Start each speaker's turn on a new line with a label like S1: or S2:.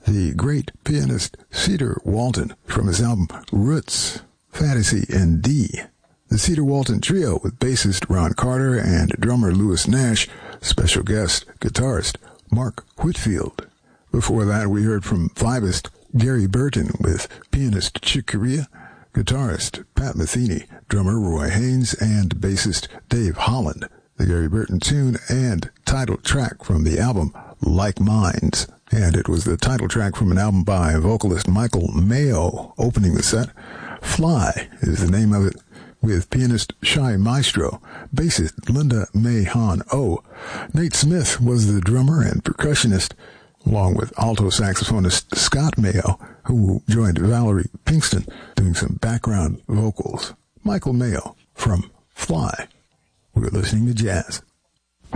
S1: the great pianist Cedar Walton from his album Roots, Fantasy in D. The Cedar Walton Trio with bassist Ron Carter and drummer Louis Nash, special guest guitarist Mark Whitfield. Before that, we heard from vibist Gary Burton with pianist Chick Corea, guitarist Pat Metheny, drummer Roy Haynes, and bassist Dave Holland. The Gary Burton tune and title track from the album Like Minds. And it was the title track from an album by vocalist Michael Mayo opening the set. Fly is the name of it, with pianist Shy Maestro, bassist Linda May Han Oh. Nate Smith was the drummer and percussionist, along with alto saxophonist Scott Mayo, who joined Valerie Pinkston doing some background vocals. Michael Mayo from Fly. We're listening to jazz.